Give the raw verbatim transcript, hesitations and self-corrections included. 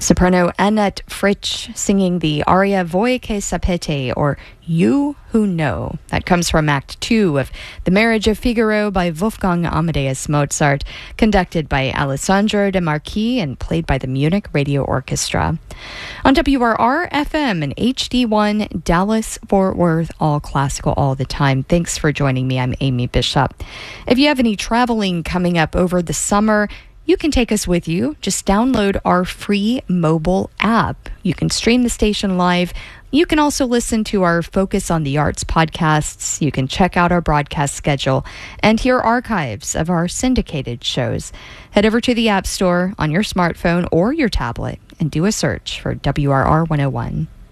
Soprano Annette Fritsch singing the aria Voi che sapete, or You Who Know. That comes from Act Two of The Marriage of Figaro by Wolfgang Amadeus Mozart, conducted by Alessandro De Marchi and played by the Munich Radio Orchestra. On W R R F M and H D one, Dallas, Fort Worth, all classical all the time. Thanks for joining me. I'm Amy Bishop. If you have any traveling coming up over the summer, you can take us with you. Just download our free mobile app. You can stream the station live. You can also listen to our Focus on the Arts podcasts. You can check out our broadcast schedule and hear archives of our syndicated shows. Head over to the App Store on your smartphone or your tablet and do a search for W R R one oh one.